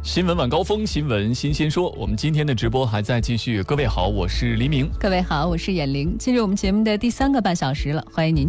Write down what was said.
新闻晚高峰，新闻新鲜说，我们今天的直播还在继续。各位好，我是黎明。 各位好，我是眼玲。进入我们节目的第3个半小时了，欢迎您